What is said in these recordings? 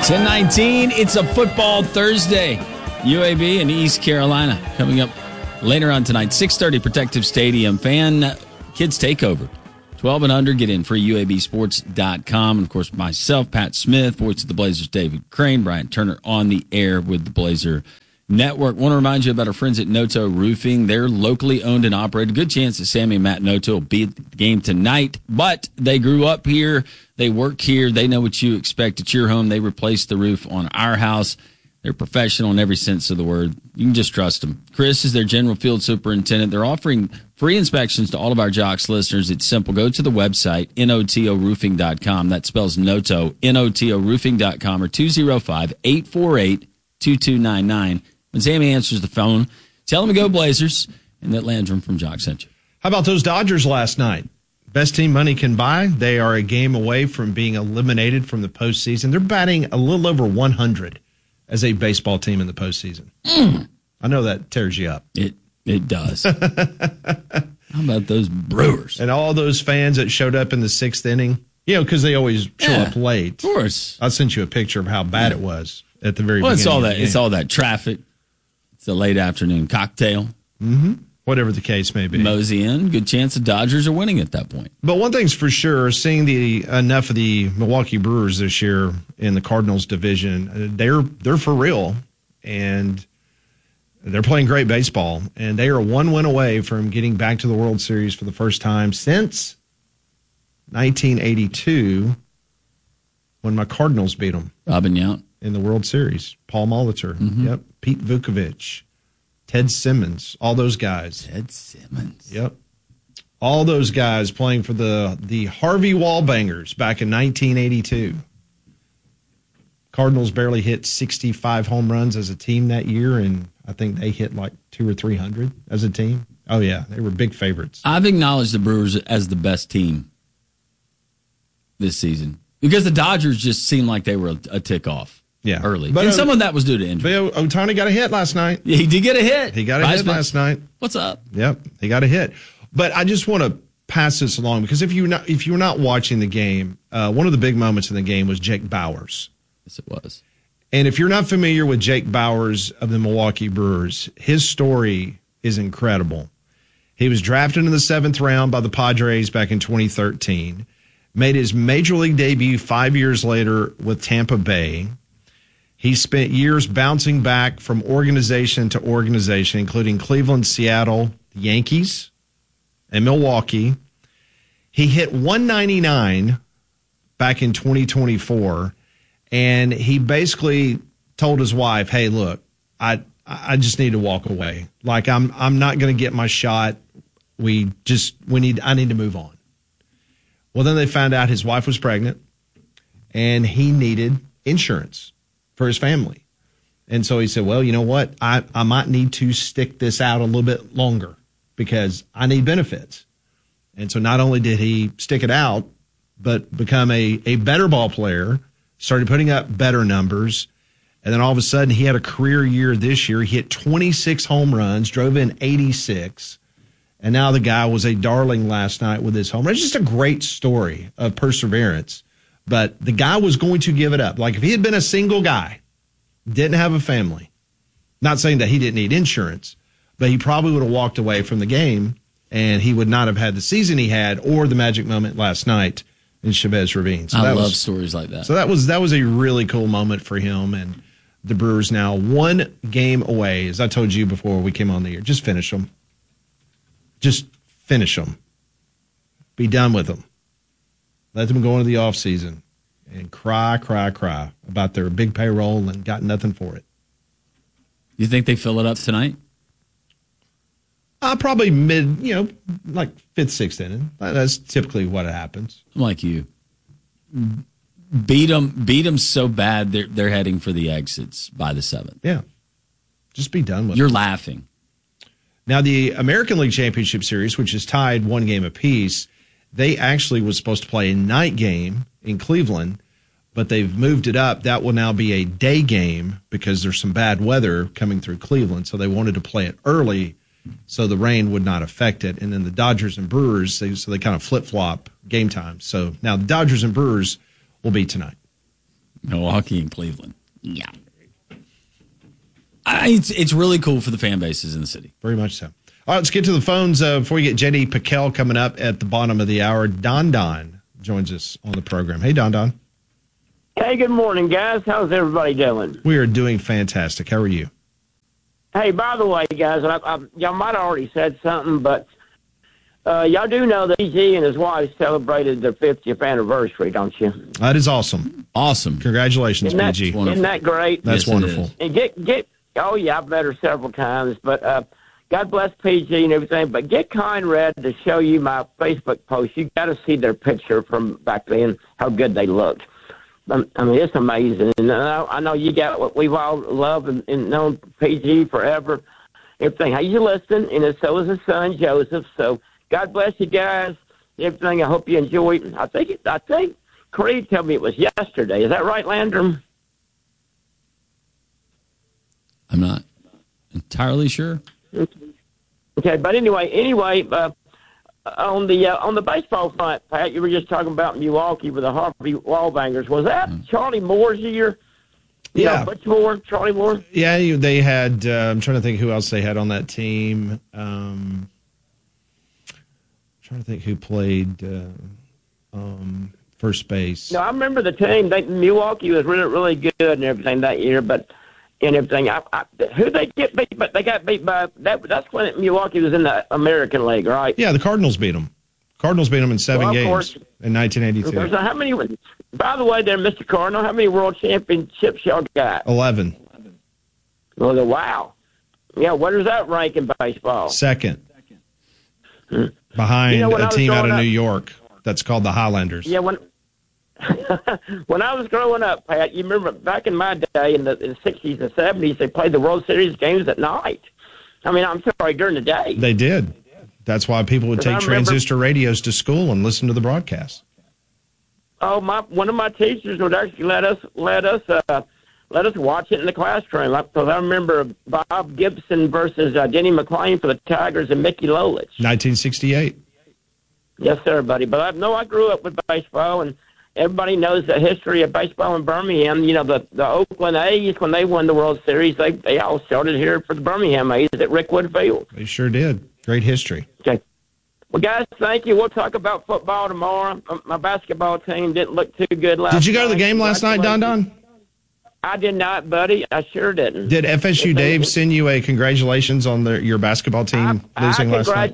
10:19, it's a football Thursday. UAB and East Carolina coming up later on tonight. 6:30 Protective Stadium. Fan Kids Takeover. 12 and under, get in free UABsports.com. And, of course, myself, Pat Smith, voice of the Blazers, David Crane, Brian Turner on the air with the Blazer Network. Want to remind you about our friends at Noto Roofing. They're locally owned and operated. Good chance that Sammy and Matt Noto will be at the game tonight. But they grew up here. They work here. They know what you expect at your home. They replaced the roof on our house. They're professional in every sense of the word. You can just trust them. Chris is their general field superintendent. They're offering free inspections to all of our Jocks listeners. It's simple. Go to the website, notoroofing.com. That spells Noto, notoroofing.com, or 205-848-2299. When Sammy answers the phone, tell him to go Blazers, and that Landrum from Jock sent you. How about those Dodgers last night? Best team money can buy. They are a game away from being eliminated from the postseason. They're batting a little over 100 as a baseball team in the postseason. I know that tears you up. It does. How about those Brewers? And all those fans that showed up in the sixth inning, because they always show up late. Of course. I sent you a picture of how bad it was at the very beginning. It's all that. It's all that traffic. It's a late afternoon cocktail. Mm-hmm. Whatever the case may be. Mosey in. Good chance the Dodgers are winning at that point. But one thing's for sure, seeing enough of the Milwaukee Brewers this year in the Cardinals division, they're for real, and they're playing great baseball, and they are one win away from getting back to the World Series for the first time since 1982 when my Cardinals beat them. Robin Yount. In the World Series. Paul Molitor. Mm-hmm. Yep. Pete Vukovich. Ted Simmons, all those guys. Ted Simmons. Yep. All those guys playing for the Harvey Wallbangers back in 1982. Cardinals barely hit 65 home runs as a team that year, and I think they hit like 200 or 300 as a team. Oh, yeah. They were big favorites. I've acknowledged the Brewers as the best team this season because the Dodgers just seemed like they were a tick off. Yeah. Early. But some of that was due to injury. But Ohtani got a hit last night. Yeah, he did get a hit. He got a hit last night. What's up? Yep, he got a hit. But I just want to pass this along because if you're not watching the game, one of the big moments in the game was Jake Bauers. Yes, it was. And if you're not familiar with Jake Bauers of the Milwaukee Brewers, his story is incredible. He was drafted in the 7th round by the Padres back in 2013, made his major league debut 5 years later with Tampa Bay. He spent years bouncing back from organization to organization, including Cleveland, Seattle, the Yankees, and Milwaukee. He hit 199 back in 2024, and he basically told his wife, "Hey, look, I just need to walk away. Like I'm not going to get my shot. I need to move on." Well, then they found out his wife was pregnant, and he needed insurance for his family. And so he said, well, you know what? I might need to stick this out a little bit longer because I need benefits. And so not only did he stick it out, but become a better ball player, started putting up better numbers. And then all of a sudden he had a career year this year. He hit 26 home runs, drove in 86. And now the guy was a darling last night with his home run. It's just a great story of perseverance. But the guy was going to give it up. Like if he had been a single guy, didn't have a family, not saying that he didn't need insurance, but he probably would have walked away from the game and he would not have had the season he had or the magic moment last night in Chavez Ravine. So I love stories like that. So that was a really cool moment for him. And the Brewers now one game away. As I told you before we came on the air, just finish them. Just finish them. Be done with them. Let them go into the offseason and cry about their big payroll and got nothing for it. You think they fill it up tonight? Probably mid, like 5th, 6th inning. That's typically what happens. I'm like you. Beat them so bad they're heading for the exits by the 7th. Yeah. Just be done with it. You're laughing. Now, the American League Championship Series, which is tied one game apiece, they actually was supposed to play a night game in Cleveland, but they've moved it up. That will now be a day game because there's some bad weather coming through Cleveland, so they wanted to play it early so the rain would not affect it. And then the Dodgers and Brewers, they kind of flip-flop game time. So now the Dodgers and Brewers will be tonight. Milwaukee and Cleveland. Yeah. It's really cool for the fan bases in the city. Very much so. All right, let's get to the phones before we get J.D. Piquel coming up at the bottom of the hour. Don joins us on the program. Hey, Don. Hey, good morning, guys. How's everybody doing? We are doing fantastic. How are you? Hey, by the way, guys, y'all might have already said something, but y'all do know that PG and his wife celebrated their 50th anniversary, don't you? That is awesome. Awesome. Congratulations, PG. Isn't that great? That's wonderful. And I've met her several times, but God bless PG and everything. But get Conrad to show you my Facebook post. You got to see their picture from back then, how good they looked. I mean, it's amazing. And I know you got what we've all loved and known PG forever. Everything. He's listening, and so is his son, Joseph. So God bless you guys. Everything. I hope you enjoy it. I think Creed told me it was yesterday. Is that right, Landrum? I'm not entirely sure. Okay, but anyway, on the baseball front, Pat, you were just talking about Milwaukee with the Harvey Wallbangers. Was that Charlie Moore's year? Yeah, Butch Moore, Charlie Moore. Yeah, they had. I'm trying to think who else they had on that team. Trying to think who played first base. No, I remember the team. Milwaukee was really, really good and everything that year, but. And everything. Who they get beat? But they got beat by that. That's when Milwaukee was in the American League, right? Yeah, the Cardinals beat them. Cardinals beat them in 7 games in 1982. So how many? By the way, there, Mr. Cardinal, how many world championships y'all got? 11. Well, wow. Yeah, where does that rank in baseball? Second. Behind a team out of New York that's called the Highlanders. Yeah, when I was growing up, Pat, you remember back in my day in the 60s and 70s, they played the World Series games at night. I mean, I'm sorry, during the day. They did. That's why people would take transistor radios to school and listen to the broadcast. Oh, one of my teachers would actually let us watch it in the classroom. Because I remember Bob Gibson versus Denny McClain for the Tigers and Mickey Lolich. 1968. Yes, sir, buddy. But I grew up with baseball, and everybody knows the history of baseball in Birmingham. You know, the Oakland A's, when they won the World Series, they all started here for the Birmingham A's at Rickwood Field. They sure did. Great history. Okay. Well, guys, thank you. We'll talk about football tomorrow. My basketball team didn't look too good last night. Did you go to the game last night, Don? I did not, buddy. I sure didn't. Did FSU Dave send you a congratulations on your basketball team losing last night?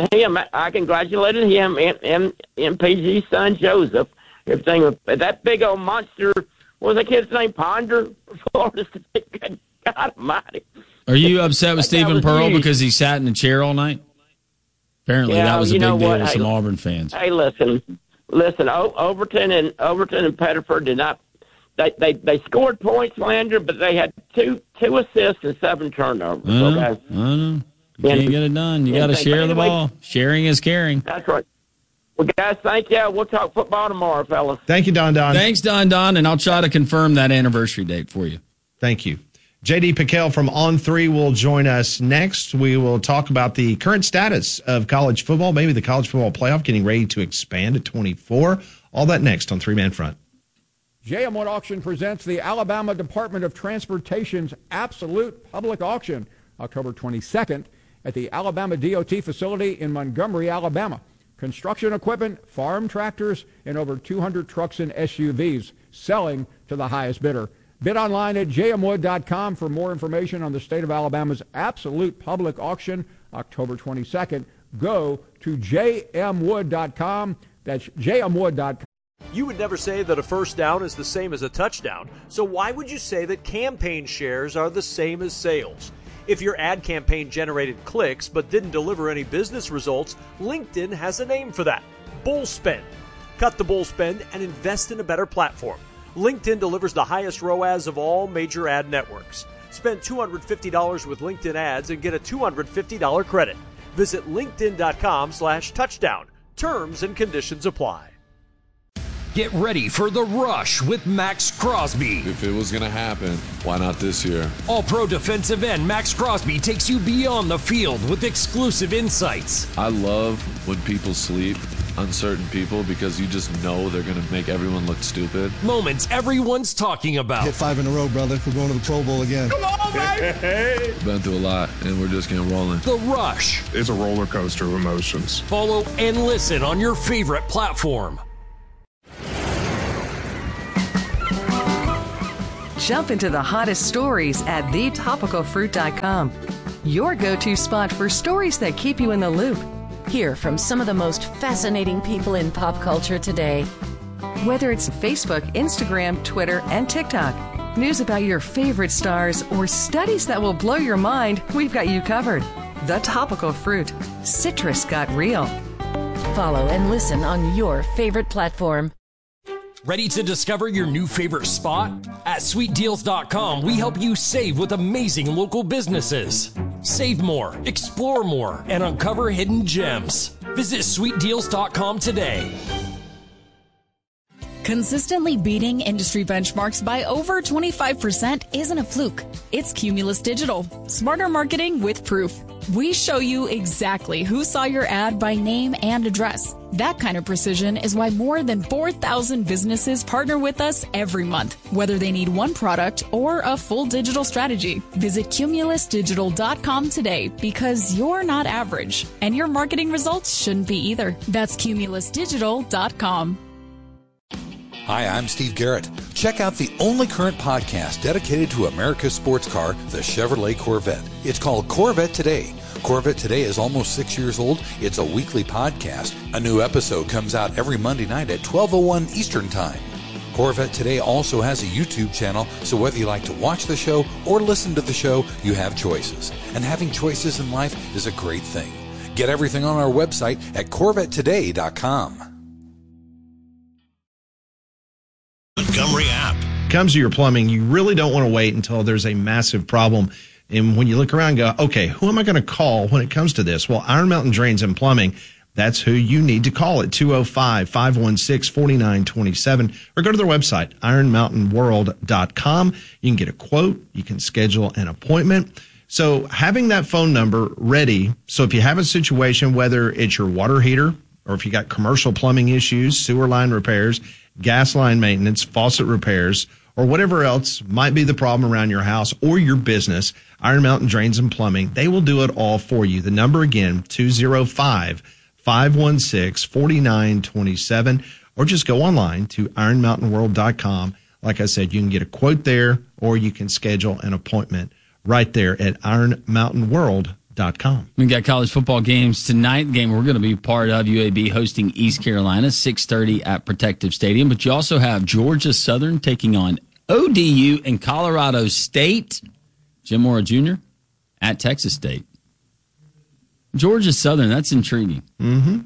I congratulated him and PG's son, Joseph. Everything with that big old monster. What was that kid's name? Ponder? Florida State. God almighty. Are you upset with Stephen Pearl because he sat in a chair all night? Apparently, that was a big deal with some Auburn fans. Hey, listen. Overton and Pettiford did not. They scored points, Lander, but they had two assists and 7 turnovers. I know. You can't get it done. You got to share the ball. Sharing is caring. That's right. Well, guys, thank you. We'll talk football tomorrow, fellas. Thank you, Don. Thanks, Don, and I'll try to confirm that anniversary date for you. Thank you. J.D. Piquel from On3 will join us next. We will talk about the current status of college football, maybe the college football playoff getting ready to expand to 24. All that next on 3-Man Front. JM Wood Auction presents the Alabama Department of Transportation's Absolute Public Auction, October 22nd at the Alabama DOT facility in Montgomery, Alabama. Construction equipment, farm tractors, and over 200 trucks and SUVs selling to the highest bidder. Bid online at jmwood.com for more information on the state of Alabama's Absolute Public Auction, October 22nd. Go to jmwood.com. That's jmwood.com. You would never say that a first down is the same as a touchdown, so why would you say that campaign shares are the same as sales? If your ad campaign generated clicks but didn't deliver any business results, LinkedIn has a name for that: bull spend. Cut the bull spend and invest in a better platform. LinkedIn delivers the highest ROAS of all major ad networks. Spend $250 with LinkedIn ads and get a $250 credit. Visit linkedin.com/touchdown. Terms and conditions apply. Get ready for the rush with Max Crosby. If it was going to happen, why not this year? All-Pro defensive end Max Crosby takes you beyond the field with exclusive insights. I love when people sleep uncertain people because you just know they're going to make everyone look stupid. Moments everyone's talking about. Hit 5 in a row, brother. We're going to the Pro Bowl again. Come on, baby! Been through a lot, and we're just getting rolling. The Rush. It's a roller coaster of emotions. Follow and listen on your favorite platform. Jump into the hottest stories at thetopicalfruit.com. Your go-to spot for stories that keep you in the loop. Hear from some of the most fascinating people in pop culture today. Whether it's Facebook, Instagram, Twitter, and TikTok, news about your favorite stars, or studies that will blow your mind, we've got you covered. The Topical Fruit. Citrus got real. Follow and listen on your favorite platform. Ready to discover your new favorite spot? At sweetdeals.com, we help you save with amazing local businesses. Save more, explore more, and uncover hidden gems. Visit sweetdeals.com today. Consistently beating industry benchmarks by over 25% isn't a fluke. It's Cumulus Digital. Smarter marketing with proof. We show you exactly who saw your ad by name and address. That kind of precision is why more than 4,000 businesses partner with us every month, whether they need one product or a full digital strategy. Visit cumulusdigital.com today because you're not average, and your marketing results shouldn't be either. That's cumulusdigital.com. Hi, I'm Steve Garrett. Check out the only current podcast dedicated to America's sports car, the Chevrolet Corvette. It's called Corvette Today. Corvette Today is almost 6 years old. It's a weekly podcast. A new episode comes out every Monday night at 12:01 Eastern Time. Corvette Today also has a YouTube channel, so whether you like to watch the show or listen to the show, you have choices. And having choices in life is a great thing. Get everything on our website at CorvetteToday.com. Montgomery app. Comes to your plumbing, you really don't want to wait until there's a massive problem. And when you look around and go, okay, who am I going to call when it comes to this? Well, Iron Mountain Drains and Plumbing, that's who you need to call at 205-516-4927 or go to their website, ironmountainworld.com. You can get a quote. You can schedule an appointment. So having that phone number ready, so if you have a situation, whether it's your water heater or if you got commercial plumbing issues, sewer line repairs, gas line maintenance, faucet repairs, or whatever else might be the problem around your house or your business, Iron Mountain Drains and Plumbing, they will do it all for you. The number again, 205-516-4927, or just go online to ironmountainworld.com. Like I said, you can get a quote there, or you can schedule an appointment right there at ironmountainworld.com. We got college football games tonight. The game we're going to be part of, UAB hosting East Carolina, 6:30 at Protective Stadium. But you also have Georgia Southern taking on ODU and Colorado State. Jim Mora Jr. at Texas State. Georgia Southern, that's intriguing. Mm-hmm.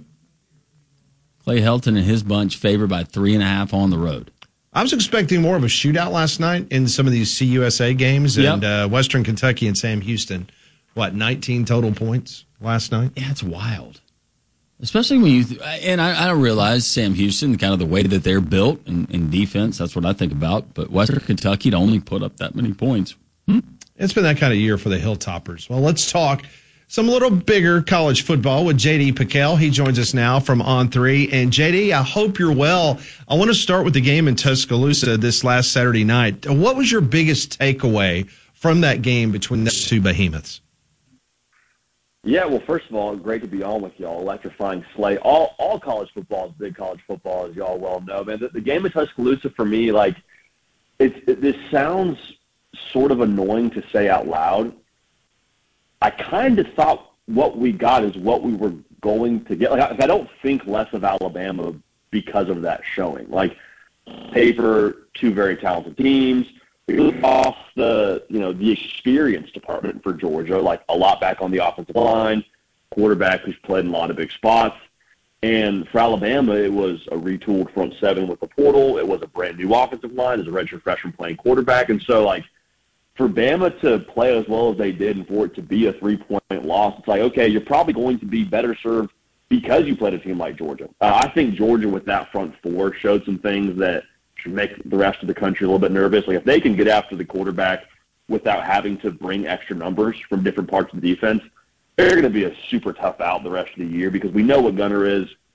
Clay Helton and his bunch favored by 3.5 on the road. I was expecting more of a shootout last night in some of these CUSA games. Yep. And Western Kentucky and Sam Houston, 19 total points last night? Yeah, it's wild. Especially when you and I don't realize Sam Houston, kind of the way that they're built in defense, that's what I think about. But Western Kentucky to only put up that many points. It's been that kind of year for the Hilltoppers. Well, let's talk some little bigger college football with J.D. Piquel. He joins us now from On3. And, J.D., I hope you're well. I want to start with the game in Tuscaloosa this last Saturday night. What was your biggest takeaway from that game between the two behemoths? Yeah, well, first of all, great to be on with y'all. Electrifying slate. All college football is big college football, as y'all well know. Man, the game in Tuscaloosa for me, this sounds sort of annoying to say out loud. I kind of thought what we got is what we were going to get. I don't think less of Alabama because of that showing. Paper, two very talented teams. Off the experience department for Georgia, a lot back on the offensive line, quarterback who's played in a lot of big spots. And for Alabama, it was a retooled front seven with the portal. It was a brand new offensive line as a redshirt freshman playing quarterback. And so, for Bama to play as well as they did and for it to be a 3-point loss, it's okay, you're probably going to be better served because you played a team like Georgia. I think Georgia with that front four showed some things that should make the rest of the country a little bit nervous. If they can get after the quarterback without having to bring extra numbers from different parts of the defense, they're going to be a super tough out the rest of the year because we know what Gunner is.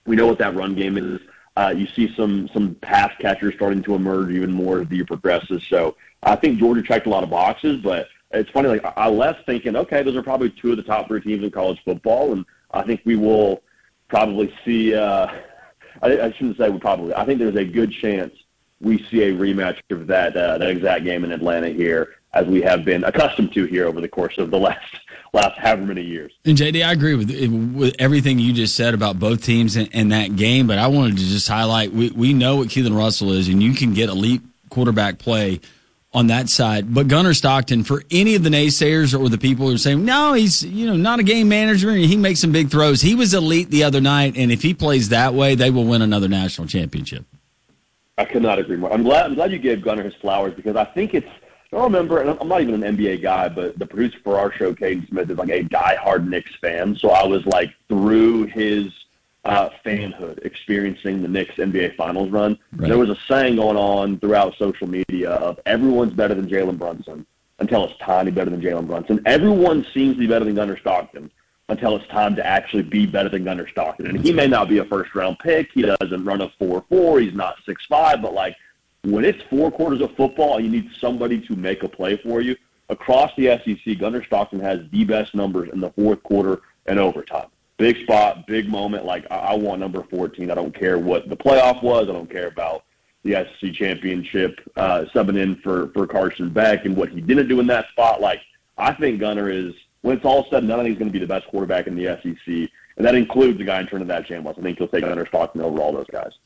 We know what that run game is. You see some pass catchers starting to emerge even more as the year progresses. So I think Georgia checked a lot of boxes, but it's funny, like I left thinking, okay, those are probably two of the top 3 teams in college football, and I think we will probably see I shouldn't say we probably. I think there's a good chance we see a rematch of that exact game in Atlanta here, as we have been accustomed to here over the course of the last however many years. And JD, I agree with everything you just said about both teams in that game, but I wanted to just highlight we know what Keelan Russell is, and you can get elite quarterback play on that side. But Gunnar Stockton, for any of the naysayers or the people who are saying, no, he's not a game manager and he makes some big throws, he was elite the other night, and if he plays that way, they will win another national championship. I could not agree more. I'm glad you gave Gunnar his flowers, because I think I remember, and I'm not even an NBA guy, but the producer for our show, Caden Smith, is like a diehard Knicks fan. So I was like through his fanhood experiencing the Knicks NBA Finals run. Right. There was a saying going on throughout social media of everyone's better than Jalen Brunson until it's time to be better than Jalen Brunson. Everyone seems to be better than Gunnar Stockton until it's time to actually be better than Gunnar Stockton. And he may not be a first-round pick. He doesn't run a 4.4. He's not 6'5", but like, when it's 4 quarters of football and you need somebody to make a play for you, across the SEC, Gunnar Stockton has the best numbers in the fourth quarter and overtime. Big spot, big moment. Like, I want number 14. I don't care what the playoff was. I don't care about the SEC championship, subbing in for Carson Beck and what he didn't do in that spot. Like, I think Gunnar is, when it's all said and done, I think he's going to be the best quarterback in the SEC, and that includes the guy in Trinidad Chambliss. I think he'll take Gunnar Stockton over all those guys.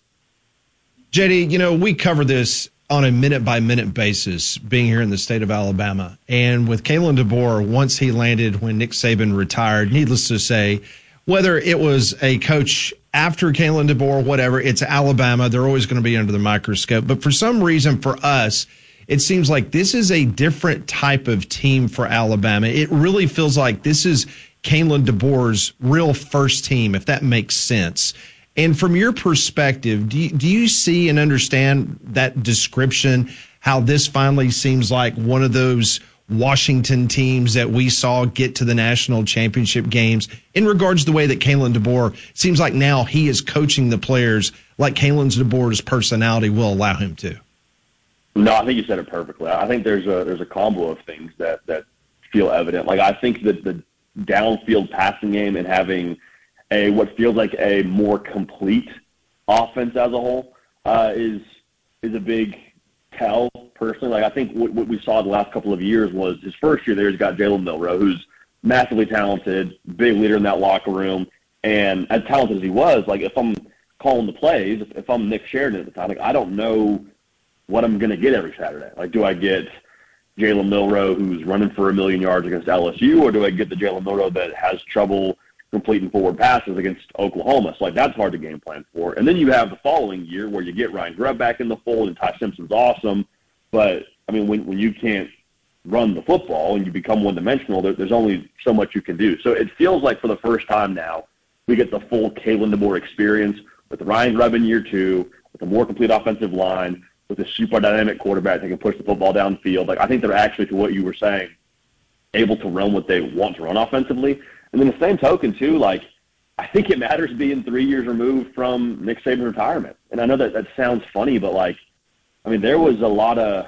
JD, we cover this on a minute-by-minute basis, being here in the state of Alabama. And with Kalen DeBoer, once he landed when Nick Saban retired, needless to say, whether it was a coach after Kalen DeBoer, whatever, it's Alabama. They're always going to be under the microscope. But for some reason, for us, it seems like this is a different type of team for Alabama. It really feels like this is Kalen DeBoer's real first team, if that makes sense. And from your perspective, do you see and understand that description, how this finally seems like one of those Washington teams that we saw get to the national championship games in regards to the way that Kalen DeBoer seems like now he is coaching the players like Kalen DeBoer's personality will allow him to? No, I think you said it perfectly. I think there's a combo of things that feel evident. Like, I think that the downfield passing game and having what feels like a more complete offense as a whole is a big tell, personally. Like, I think what we saw the last couple of years was his first year there, he's got Jalen Milroe, who's massively talented, big leader in that locker room, and as talented as he was, like, if I'm calling the plays, if I'm Nick Sheridan at the time, like, I don't know what I'm going to get every Saturday. Like, do I get Jalen Milroe, who's running for 1 million yards against LSU, or do I get the Jalen Milroe that has trouble completing forward passes against Oklahoma? So, like, that's hard to game plan for. And then you have the following year where you get Ryan Grubb back in the fold, and Ty Simpson's awesome. But, I mean, when you can't run the football and you become one-dimensional, there's only so much you can do. So it feels like for the first time now we get the full Kalen DeBoer experience with Ryan Grubb in year 2, with a more complete offensive line, with a super dynamic quarterback that can push the football downfield. Like, I think they're actually, to what you were saying, able to run what they want to run offensively. And then the same token, too, like, I think it matters being 3 years removed from Nick Saban's retirement. And I know that sounds funny, but, like, I mean, there was a lot of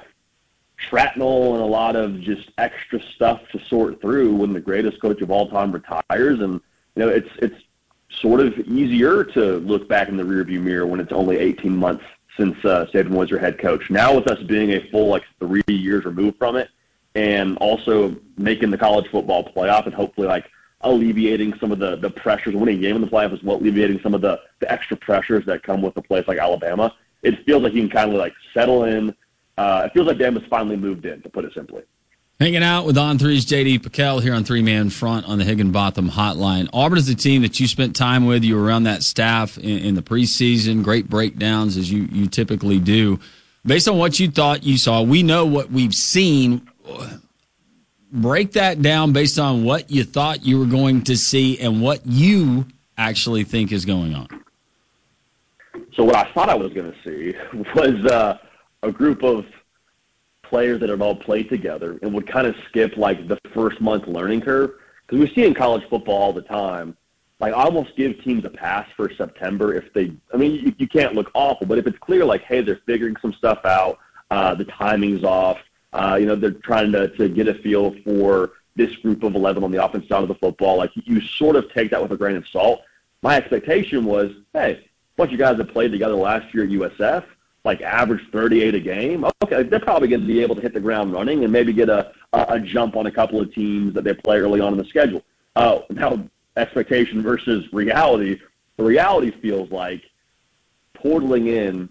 shrapnel and a lot of just extra stuff to sort through when the greatest coach of all time retires. And, you know, it's sort of easier to look back in the rearview mirror when it's only 18 months since Saban was your head coach. Now, with us being a full, 3 years removed from it, and also making the college football playoff and hopefully, alleviating some of the pressures, winning a game in the playoff as well, alleviating some of the extra pressures that come with a place like Alabama, it feels like you can kind of settle in. It feels like Bama's finally moved in, to put it simply. Hanging out with On3's J.D. Pickell here on Three Man Front on the Higginbotham Hotline. Auburn is the team that you spent time with. You were around that staff in the preseason. Great breakdowns, as you typically do. Based on what you thought you saw, we know what we've seen. Break that down based on what you thought you were going to see and what you actually think is going on. So what I thought I was going to see was a group of players that had all played together and would kind of skip the first month learning curve. Because we see in college football all the time, like, I almost give teams a pass for September if they – I mean, you can't look awful, but if it's clear, like, hey, they're figuring some stuff out, the timing's off, they're trying to get a feel for this group of 11 on the offensive side of the football, like, you sort of take that with a grain of salt. My expectation was, hey, a bunch of guys that played together last year at USF, like, average 38 a game. Okay, they're probably going to be able to hit the ground running and maybe get a jump on a couple of teams that they play early on in the schedule. Now, expectation versus reality, the reality feels like portaling in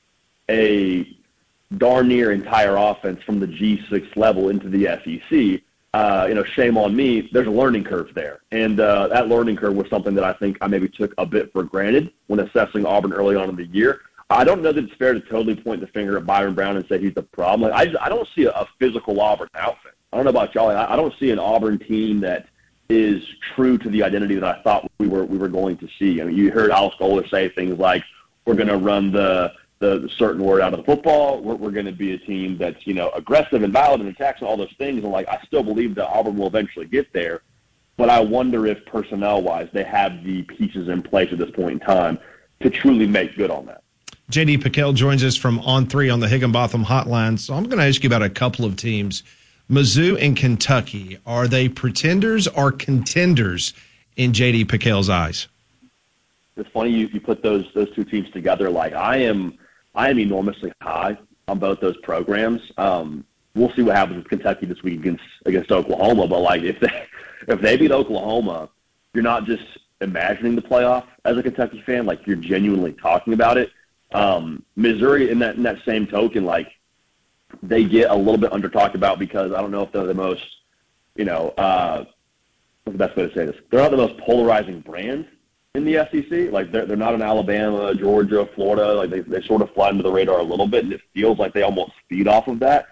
a darn near entire offense from the G6 level into the SEC. Shame on me. There's a learning curve there. And that learning curve was something that I think I maybe took a bit for granted when assessing Auburn early on in the year. I don't know that it's fair to totally point the finger at Byron Brown and say he's the problem. Like, I don't see a physical Auburn outfit. I don't know about y'all. I don't see an Auburn team that is true to the identity that I thought we were going to see. I mean, you heard Al Scholar say things like, we're going to run the certain word out of the football. We're going to be a team that's, aggressive and violent and attacks and all those things. And, like, I still believe that Auburn will eventually get there. But I wonder if personnel-wise they have the pieces in place at this point in time to truly make good on that. J.D. Piquel joins us from On 3 on the Higginbotham Hotline. So I'm going to ask you about a couple of teams. Mizzou and Kentucky, are they pretenders or contenders in J.D. Piquel's eyes? It's funny you put those two teams together. Like, I am enormously high on both those programs. We'll see what happens with Kentucky this week against Oklahoma. But, like, if they beat Oklahoma, you're not just imagining the playoff as a Kentucky fan. Like, you're genuinely talking about it. Missouri, in that same token, like, they get a little bit under talked about because I don't know if they're the most, what's the best way to say this? They're not the most polarizing brand in the SEC. Like, they're not in Alabama, Georgia, Florida. Like, they sort of fly under the radar a little bit, and it feels like they almost feed off of that.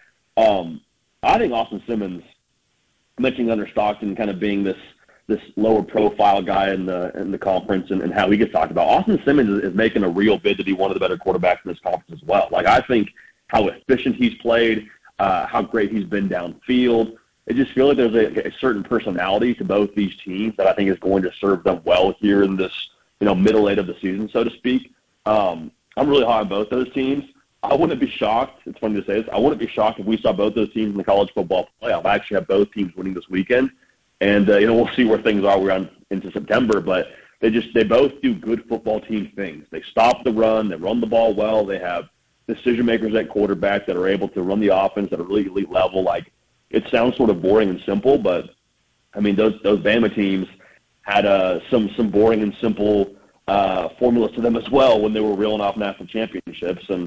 I think Austin Simmons, mentioning under Stockton kind of being this lower profile guy in the conference and how he gets talked about. Austin Simmons is making a real bid to be one of the better quarterbacks in this conference as well. Like, I think how efficient he's played, how great he's been downfield. It just feels like there's a certain personality to both these teams that I think is going to serve them well here in this, middle eight of the season, so to speak. I'm really high on both those teams. I wouldn't be shocked. It's funny to say this. I wouldn't be shocked if we saw both those teams in the college football playoff. I actually have both teams winning this weekend. And, we'll see where things are. We're on into September, but they both do good football team things. They stop the run. They run the ball well. They have decision makers at quarterback that are able to run the offense at a really elite level. Like, it sounds sort of boring and simple, but I mean, those Bama teams had some boring and simple formulas to them as well when they were reeling off national championships. And,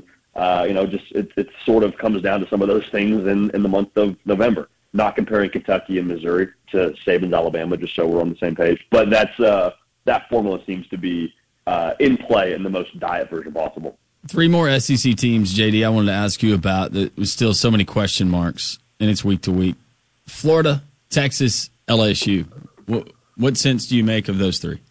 it sort of comes down to some of those things in the month of November. Not comparing Kentucky and Missouri to Saban's Alabama, just so we're on the same page. But that formula seems to be in play in the most diet version possible. Three more SEC teams, JD, I wanted to ask you about. That was still so many question marks, and it's week to week. Florida, Texas, LSU. What sense do you make of those three?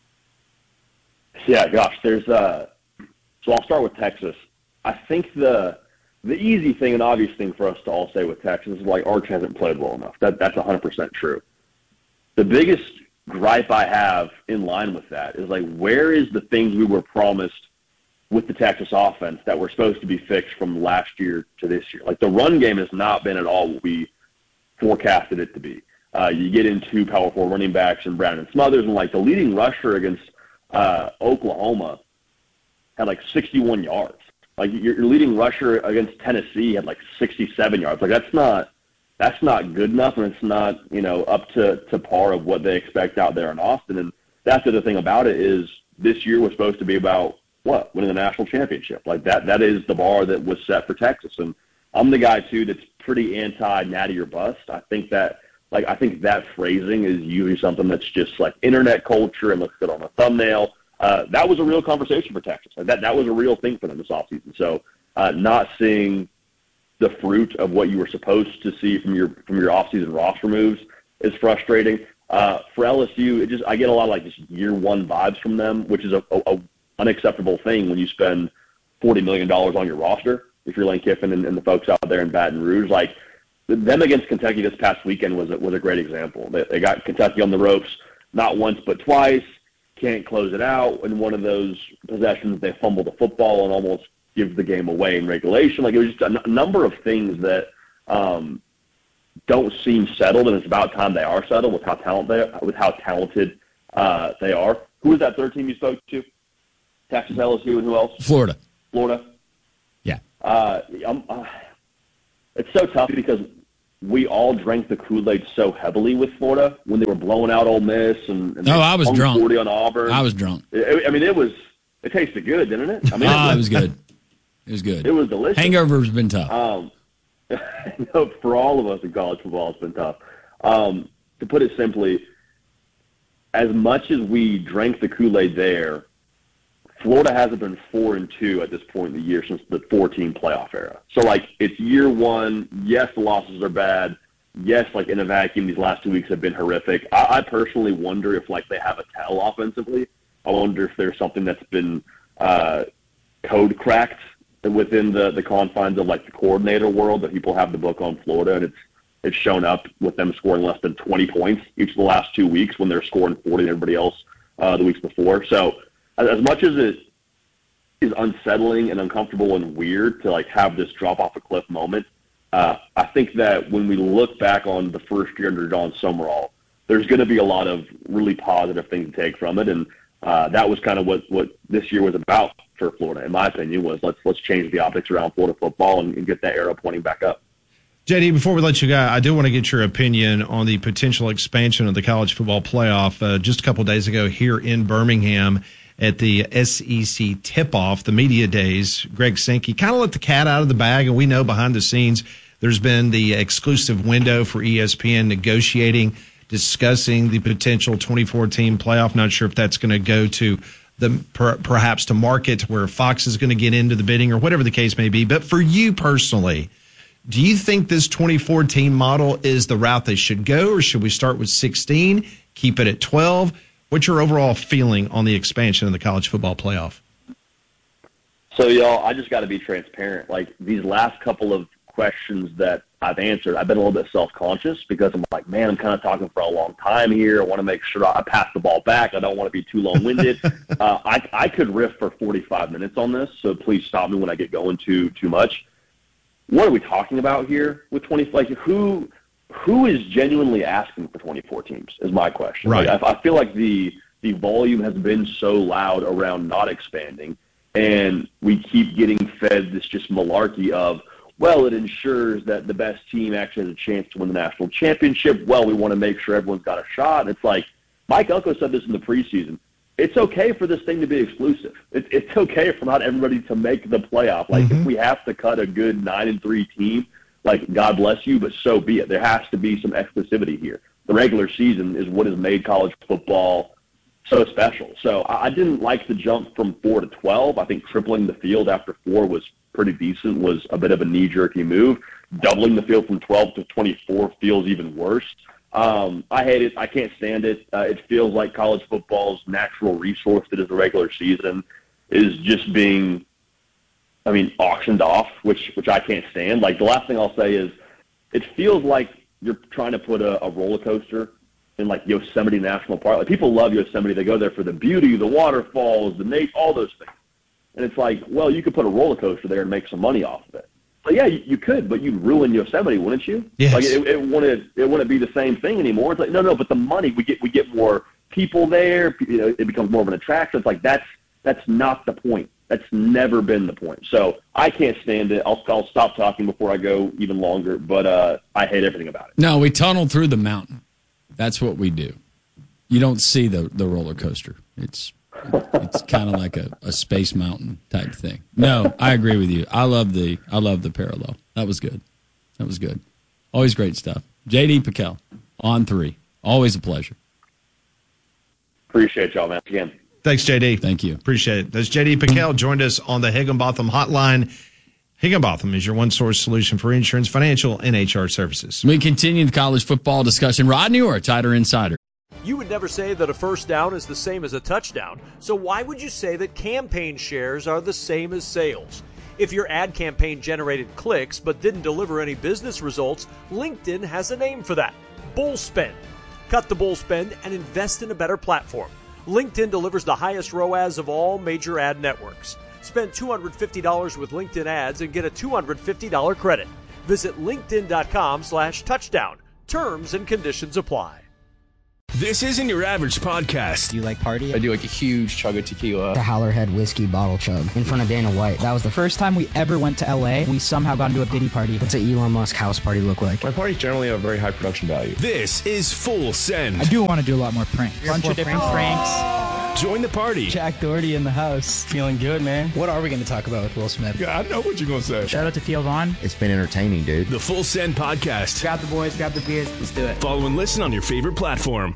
Yeah, gosh, so I'll start with Texas. I think the easy thing and obvious thing for us to all say with Texas is, like, Arch hasn't played well enough. That's 100% true. The biggest gripe I have in line with that is, like, where is the things we were promised with the Texas offense that were supposed to be fixed from last year to this year? Like, the run game has not been at all what we forecasted it to be. You get into powerful running backs and Brandon Smothers, and, like, the leading rusher against Oklahoma had, like, 61 yards. Like, your leading rusher against Tennessee had, like, 67 yards. Like, that's not good enough, and it's not, up to par of what they expect out there in Austin. And that's the other thing about it is this year was supposed to be about what? Winning the national championship. Like, that is the bar that was set for Texas. And I'm the guy, too, that's pretty anti-natty or bust. I think that phrasing is usually something that's just, like, internet culture and looks good on a thumbnail. That was a real conversation for Texas. That was a real thing for them this offseason. So not seeing the fruit of what you were supposed to see from your offseason roster moves is frustrating. For LSU, I get a lot of, like, just year one vibes from them, which is a unacceptable thing when you spend $40 million on your roster. If you're Lane Kiffin and the folks out there in Baton Rouge, like, them against Kentucky this past weekend was a great example. They got Kentucky on the ropes not once but twice. can't close it out. In one of those possessions, they fumble the football and almost give the game away in regulation. Like, it was just a number of things that don't seem settled, and it's about time they are settled with how talented they are. Who was that third team you spoke to? Texas, LSU, and who else? Florida. Yeah. It's so tough because we all drank the Kool-Aid so heavily with Florida when they were blowing out Ole Miss and I was drunk. 40 on Auburn. I was drunk. It tasted good, didn't it? I mean, it was good. It was good. It was delicious. Hangover's been tough. For all of us in college football, it's been tough. To put it simply, as much as we drank the Kool-Aid there, Florida hasn't been 4-2 at this point in the year since the 4-team playoff era. So, like, it's year one. Yes, the losses are bad. Yes, like, in a vacuum, these last 2 weeks have been horrific. I personally wonder if, like, they have a tell offensively. I wonder if there's something that's been code cracked within the confines of, like, the coordinator world, that people have the book on Florida, and it's shown up with them scoring less than 20 points each of the last 2 weeks when they're scoring 40 and everybody else the weeks before. So, as much as it is unsettling and uncomfortable and weird to, like, have this drop off a cliff moment, I think that when we look back on the first year under John Summerall, there's going to be a lot of really positive things to take from it, and that was kind of what this year was about for Florida, in my opinion, was let's change the optics around Florida football and get that arrow pointing back up. JD, before we let you go, I do want to get your opinion on the potential expansion of the college football playoff. Just a couple of days ago here in Birmingham, at the SEC tip-off, the media days, Greg Sankey kind of let the cat out of the bag, and we know behind the scenes there's been the exclusive window for ESPN negotiating, discussing the potential 24-team playoff. Not sure if that's going to go to perhaps to market where Fox is going to get into the bidding or whatever the case may be. But for you personally, do you think this 24-team model is the route they should go, or should we start with 16, keep it at 12? What's your overall feeling on the expansion of the college football playoff? So, y'all, I just got to be transparent. Like, these last couple of questions that I've answered, I've been a little bit self-conscious because I'm like, man, I'm kind of talking for a long time here. I want to make sure I pass the ball back. I don't want to be too long-winded. I could riff for 45 minutes on this, so please stop me when I get going too much. What are we talking about here with 20? Like, who is genuinely asking for 24 teams is my question. Right. Like, I feel like the volume has been so loud around not expanding, and we keep getting fed this just malarkey of, well, it ensures that the best team actually has a chance to win the national championship. Well, we want to make sure everyone's got a shot. And it's like, Mike Elko said this in the preseason. It's okay for this thing to be exclusive. It's okay for not everybody to make the playoff. Like, if we have to cut a good 9-3 team, like, God bless you, but so be it. There has to be some exclusivity here. The regular season is what has made college football so special. So I didn't like the jump from 4 to 12. I think tripling the field after 4 was pretty decent, was a bit of a knee-jerky move. Doubling the field from 12 to 24 feels even worse. I hate it. I can't stand it. It feels like college football's natural resource that is the regular season is just being, auctioned off, which I can't stand. Like, the last thing I'll say is it feels like you're trying to put a roller coaster in, like, Yosemite National Park. Like, people love Yosemite. They go there for the beauty, the waterfalls, the nature, all those things. And it's like, well, you could put a roller coaster there and make some money off of it. But yeah, you could, but you'd ruin Yosemite, wouldn't you? Yes. Like, it wouldn't be the same thing anymore. It's like, no, but the money, we get more people there. It becomes more of an attraction. It's like, that's not the point. That's never been the point. So I can't stand it. I'll stop talking before I go even longer, but I hate everything about it. No, we tunnel through the mountain. That's what we do. You don't see the roller coaster. It's kind of like a space mountain type thing. No, I agree with you. I love the parallel. That was good. Always great stuff. JD PicKell on 3. Always a pleasure. Appreciate y'all, man. Again. Thanks, JD. Thank you. Appreciate it. That's JD PicKell, joined us on the Higginbotham Hotline. Higginbotham is your one-source solution for insurance, financial, and HR services. We continue the college football discussion. Rodney Orr, Tighter Insider. You would never say that a first down is the same as a touchdown, so why would you say that campaign shares are the same as sales? If your ad campaign generated clicks but didn't deliver any business results, LinkedIn has a name for that: bull spend. Cut the bull spend and invest in a better platform. LinkedIn delivers the highest ROAS of all major ad networks. Spend $250 with LinkedIn ads and get a $250 credit. Visit linkedin.com/touchdown. Terms and conditions apply. This isn't your average podcast. Do you like party? I do like a huge chug of tequila. The Howlerhead whiskey bottle chug in front of Dana White. That was the first time we ever went to LA. We somehow got into a Diddy party. What's an Elon Musk house party look like? My parties generally have very high production value. This is Full Send. I do want to do a lot more pranks. Bunch of different pranks. Join the party. Jack Doherty in the house. Feeling good, man. What are we going to talk about with Will Smith? Yeah, I know what you're going to say. Shout out to Theo Vaughn. It's been entertaining, dude. The Full Send Podcast. Grab the boys, grab the beers. Let's do it. Follow and listen on your favorite platform.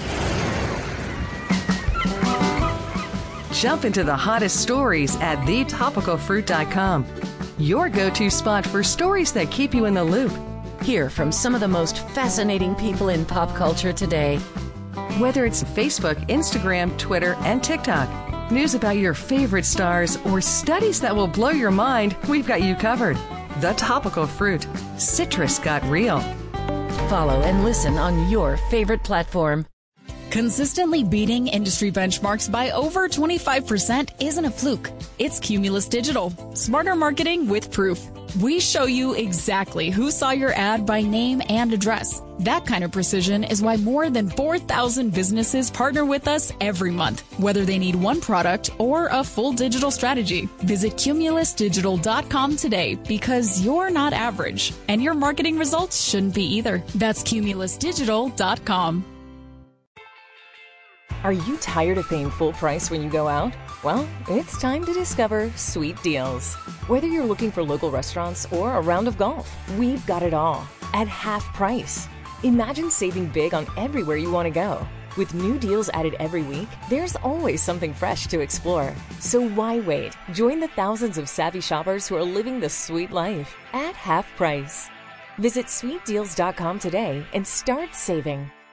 Jump into the hottest stories at thetopicalfruit.com. Your go-to spot for stories that keep you in the loop. Hear from some of the most fascinating people in pop culture today. Whether it's Facebook, Instagram, Twitter, and TikTok, news about your favorite stars, or studies that will blow your mind, we've got you covered. The Topical Fruit. Citrus got real. Follow and listen on your favorite platform. Consistently beating industry benchmarks by over 25% isn't a fluke. It's Cumulus Digital. Smarter marketing with proof. We show you exactly who saw your ad by name and address. That kind of precision is why more than 4,000 businesses partner with us every month, whether they need one product or a full digital strategy. Visit cumulusdigital.com today because you're not average, and your marketing results shouldn't be either. That's cumulusdigital.com. Are you tired of paying full price when you go out? Well, it's time to discover Sweet Deals. Whether you're looking for local restaurants or a round of golf, we've got it all at half price. Imagine saving big on everywhere you want to go. With new deals added every week, there's always something fresh to explore. So why wait? Join the thousands of savvy shoppers who are living the sweet life at half price. Visit sweetdeals.com today and start saving.